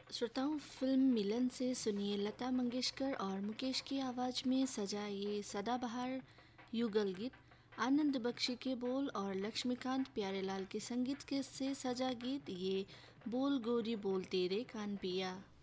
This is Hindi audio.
श्रोताओं, फिल्म मिलन से सुनिए लता मंगेशकर और मुकेश की आवाज़ में सजा ये सदाबहार युगल गीत। आनंद बख्शी के बोल और लक्ष्मीकांत प्यारेलाल के संगीत के से सजा गीत ये बोल गोरी बोल तेरे कान पिया।